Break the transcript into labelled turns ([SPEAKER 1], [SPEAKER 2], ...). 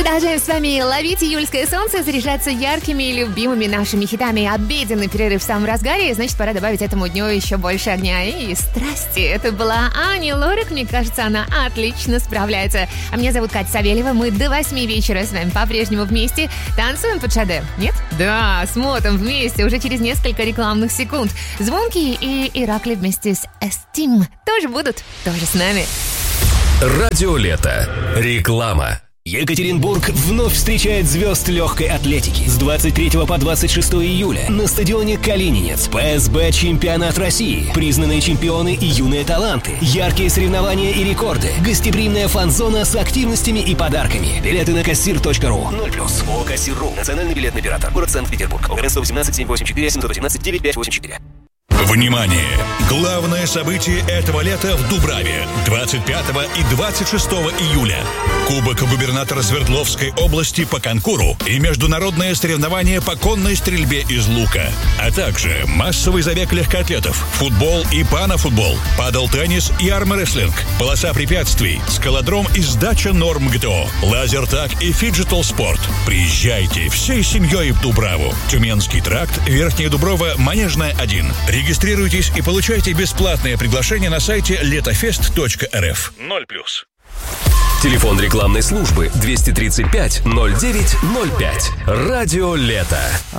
[SPEAKER 1] Продолжаем с вами ловить июльское солнце, заряжаться яркими и любимыми нашими хитами. Обеденный перерыв в самом разгаре, значит, пора добавить этому дню еще больше огня и страсти. Это была Ани Лорак, мне кажется, она отлично справляется. А меня зовут Катя Савельева, мы до 8 вечера с вами по-прежнему вместе танцуем под Шаде. Нет? Да, смотрим вместе уже через несколько рекламных секунд. Звонкий и Иракли вместе с Эстим тоже будут, тоже с нами.
[SPEAKER 2] Радио Лето. Реклама. Екатеринбург вновь встречает звезд легкой атлетики. С 23 по 26 июля на стадионе Калининец ПСБ Чемпионат России. Признанные чемпионы и юные таланты. Яркие соревнования и рекорды. Гостеприимная фан-зона с активностями и подарками. Билеты на кассир.ру. 0+. ООО «Кассир.ру». Национальный билетный оператор. Город Санкт-Петербург. ОГРН 118 784 718 9584.
[SPEAKER 3] Внимание! Главное событие этого лета в Дубраве. 25 и 26 июля. Кубок губернатора Свердловской области по конкуру и международное соревнование по конной стрельбе из лука. А также массовый забег легкоатлетов, футбол и панофутбол, падл-теннис и армрестлинг, полоса препятствий, скалодром и сдача норм ГТО, лазертаг и фиджитал-спорт. Приезжайте всей семьей в Дубраву. Тюменский тракт, Верхняя Дуброва, Манежная 1. Регистрируйтесь и получайте бесплатное приглашение на сайте letofest.rf. 0+.
[SPEAKER 2] Телефон рекламной службы 235 09 05. Радио Лето.